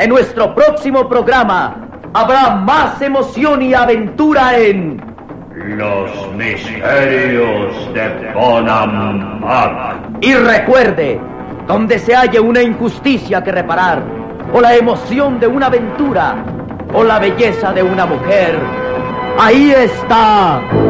En nuestro próximo programa habrá más emoción y aventura en Los misterios de Bonham Park. Y recuerde, donde se halle una injusticia que reparar, o la emoción de una aventura, o la belleza de una mujer, ahí está